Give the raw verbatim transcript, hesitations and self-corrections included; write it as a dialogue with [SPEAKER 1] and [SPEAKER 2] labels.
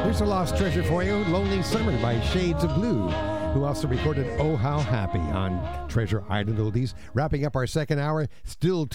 [SPEAKER 1] Here's a lost treasure for you, Lonely Summer by Shades of Blue, who also recorded Oh How Happy on Treasure Island Oldies. Wrapping up our second hour, still